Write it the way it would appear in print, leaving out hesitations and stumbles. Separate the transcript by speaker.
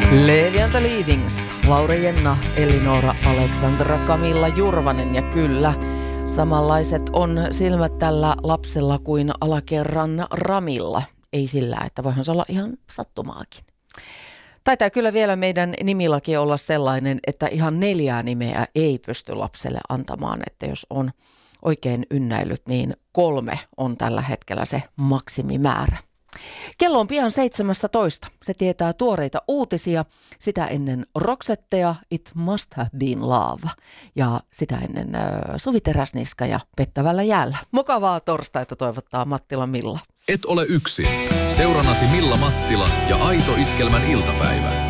Speaker 1: Levi and the Leadings, Lauri Jenna, Elinora, Aleksandra, Camilla Jurvanen ja kyllä, samanlaiset on silmät tällä lapsella kuin alakerran Ramilla. Ei sillä, että voihan se olla ihan sattumaakin. Taitaa kyllä vielä meidän nimilaki olla sellainen, että ihan 4 nimeä ei pysty lapselle antamaan, että jos on oikein ynnäillyt, niin 3 on tällä hetkellä se maksimimäärä. Kello on pian 17. Se tietää tuoreita uutisia. Sitä ennen Roxettea, It Must Have Been Love. Ja sitä ennen Suvi Teräsniska ja Pettävällä jäällä. Mukavaa torstaita toivottaa Mattila Milla.
Speaker 2: Et ole yksin. Seurannasi Milla Mattila ja Aito Iskelmän iltapäivä.